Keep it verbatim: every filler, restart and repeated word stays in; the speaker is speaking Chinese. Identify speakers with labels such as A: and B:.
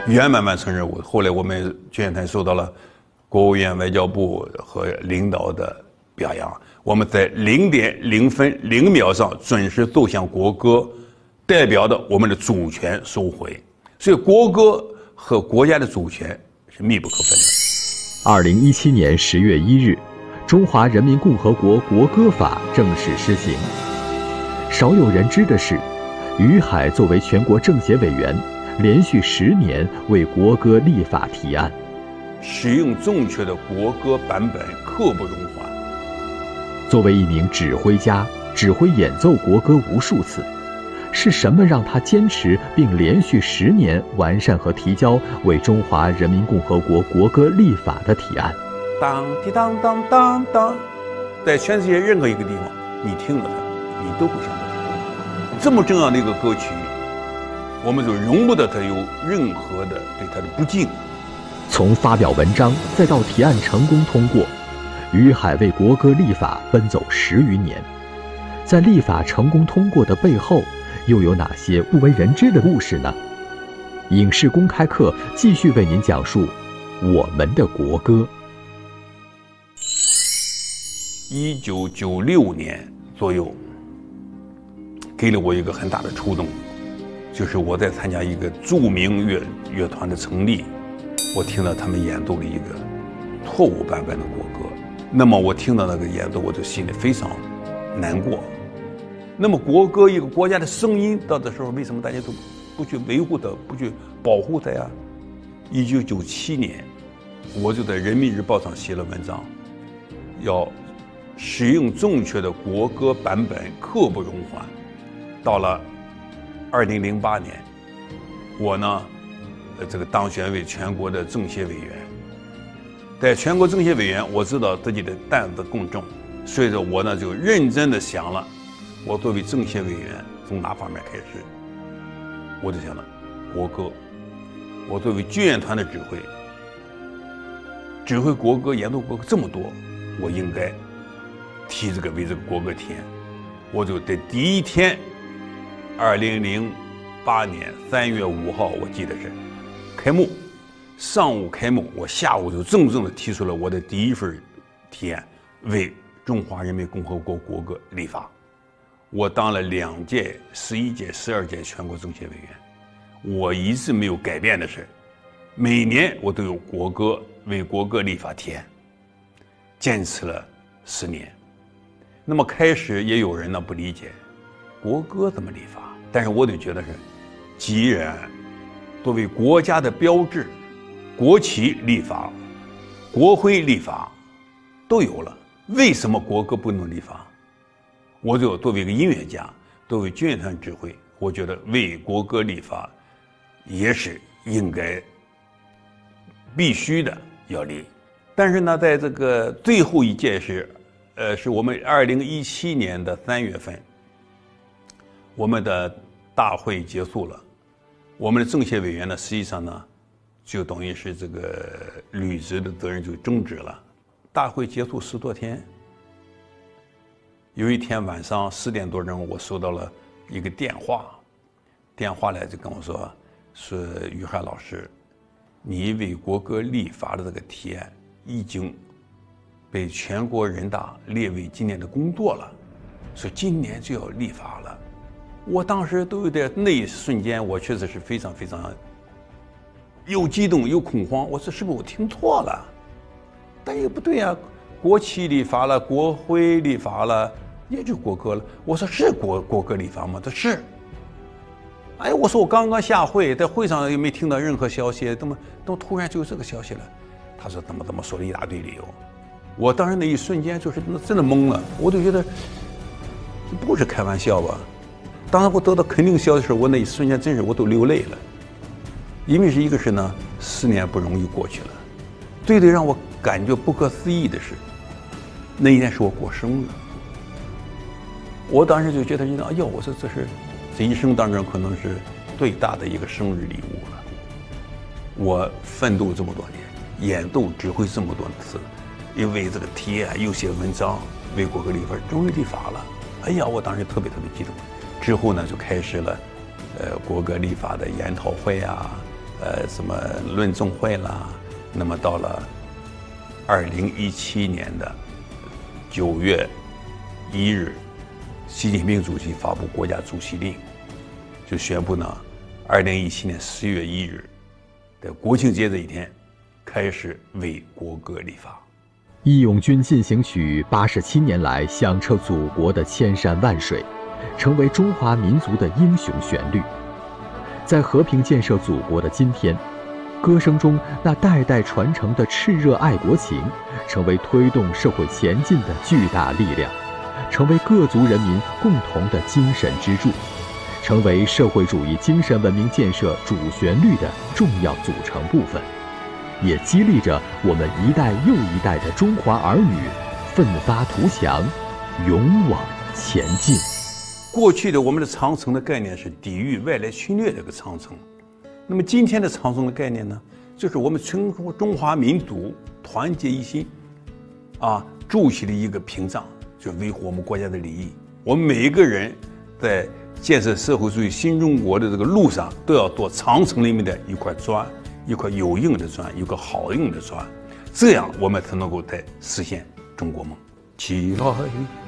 A: 圆满完成任务。后来我们军乐团受到了国务院、外交部和领导的表扬，我们在零点零分零秒上准时奏响国歌，代表的我们的主权收回。所以国歌和国家的主权是密不可分的。
B: 二零一七年十月一日，中华人民共和国国歌法正式施行。少有人知的是，于海作为全国政协委员，连续十年为国歌立法提案。
A: 使用正确的国歌版本，刻不容缓。
B: 作为一名指挥家，指挥演奏国歌无数次，是什么让他坚持并连续十年完善和提交为中华人民共和国国歌立法的提案？
A: 当滴当当当当，在全世界任何一个地方，你听了它，你都会想到这么重要的一个歌曲，我们就容不得它有任何的对它的不敬。
B: 从发表文章再到提案成功通过，于海为国歌立法奔走十余年。在立法成功通过的背后，又有哪些不为人知的故事呢？影视公开课继续为您讲述我们的国歌。
A: 一九九六年左右，给了我一个很大的触动，就是我在参加一个著名乐乐团的成立，我听到他们演奏了一个错误版本的国歌。那么我听到那个演奏，我就心里非常难过。那么国歌一个国家的声音，到的时候为什么大家都不去维护它，不去保护它呀？一九九七年，我就在人民日报上写了文章，要使用正确的国歌版本，刻不容缓。到了二零零八年，我呢，这个当选为全国的政协委员。在全国政协委员，我知道自己的担子更重，所以说我呢就认真的想了，我作为政协委员从哪方面开始？我就想了国歌。我作为军乐团的指挥，指挥国歌、演奏国歌这么多，我应该提这个为这个国歌提案。我就在第一天，二零零八年三月五号，我记得是开幕，上午开幕，我下午就正正的提出了我的第一份提案，为中华人民共和国国歌立法。我当了两届、十一届、十二届全国政协委员，我一直没有改变的是，每年我都有国歌为国歌立法提案，坚持了十年。那么开始也有人呢不理解，国歌怎么立法？但是我就觉得是，既然作为国家的标志，国旗立法、国徽立法都有了，为什么国歌不能立法？我就作为一个音乐家，作为军乐团指挥，我觉得为国歌立法也是应该必须的要立。但是呢，在这个最后一届是，呃，是我们二零一七年的三月份，我们的大会结束了，我们的政协委员呢，实际上呢，就等于是这个履职的责任就终止了。大会结束十多天，有一天晚上十点多钟，我收到了一个电话，电话来就跟我说，说于海老师，你为国歌立法的这个提案已经被全国人大列为今年的工作了，说今年就要立法了。我当时都有点，那一瞬间我确实是非常非常又激动又恐慌，我说是不是我听错了？但也不对呀、啊，国旗立法了，国徽立法了，也就国歌了。我说是国国歌立法吗？他是。哎，我说我刚刚下会，在会上也没听到任何消息，怎么怎么突然就有这个消息了？他说怎么怎么说了一大堆理由。我当时那一瞬间就是真的懵了，我就觉得这不是开玩笑吧？当时我得到肯定消息的时候，我那一瞬间真是我都流泪了，因为是一个是呢，十年不容易过去了。最最让我感觉不可思议的是，那一天是我过生日，我当时就觉得，哎呦，我说这是这一生当中可能是最大的一个生日礼物了。我奋斗这么多年，演奏指挥这么多次，因为这个提案又写文章，为国歌立法，终于立法了。哎呀，我当时特别特别激动。之后呢，就开始了，呃，国歌立法的研讨会啊， 呃，什么论众会啦。那么到了二零一七年的九月一日，习近平主席发布国家主席令，就宣布呢，二零一七年十月一日的国庆节这一天，开始为国歌立法。
B: 《义勇军进行曲》八十七年来响彻祖国的千山万水，成为中华民族的英雄旋律。在和平建设祖国的今天，歌声中那代代传承的炽热爱国情，成为推动社会前进的巨大力量，成为各族人民共同的精神支柱，成为社会主义精神文明建设主旋律的重要组成部分，也激励着我们一代又一代的中华儿女奋发图强，勇往前进。
A: 过去的我们的长城的概念是抵御外来侵略这个长城，那么今天的长城的概念呢，就是我们全中华民族团结一心，啊，筑起了一个屏障，就维护我们国家的利益。我们每一个人在建设社会主义新中国的这个路上，都要做长城里面的一块砖，一块有用的砖，一个好用的砖，这样我们才能够再实现中国梦。起来！